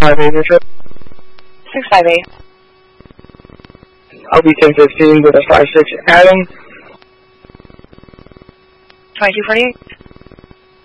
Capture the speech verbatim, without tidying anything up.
five eight, your trip. six five eight. I'll be ten fifteen with a five six Adam. twenty-two forty-eight.